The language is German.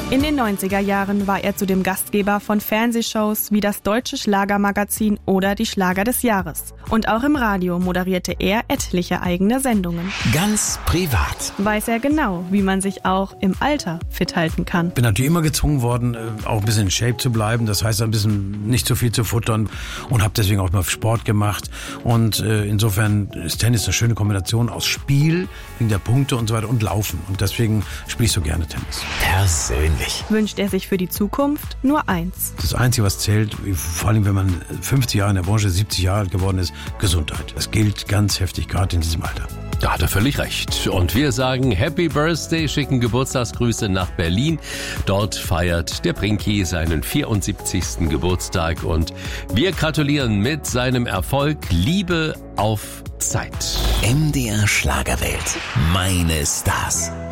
In den 90er Jahren war er zudem Gastgeber von Fernsehshows wie das Deutsche Schlagermagazin oder die Schlager des Jahres. Und auch im Radio moderierte er etliche eigene Sendungen. Ganz privat Weiß er genau, wie man sich auch im Alter fit halten kann. Bin natürlich immer gezwungen worden, auch ein bisschen in Shape zu bleiben. Das heißt, ein bisschen nicht zu viel zu futtern und habe deswegen auch mal Sport gemacht. Und insofern ist Tennis eine schöne Kombination aus Spiel, wegen der Punkte und so weiter und Laufen. Und deswegen spiele ich so gerne Tennis. persönlich. Wünscht er sich für die Zukunft nur eins. Das Einzige, was zählt, vor allem wenn man 50 Jahre in der Branche, 70 Jahre alt geworden ist, Gesundheit. Das gilt ganz heftig, gerade in diesem Alter. Da hat er völlig recht. Und wir sagen Happy Birthday, schicken Geburtstagsgrüße nach Berlin. Dort feiert der Brinki seinen 74. Geburtstag und wir gratulieren mit seinem Erfolg. Liebe auf Zeit. MDR Schlagerwelt. Meine Stars.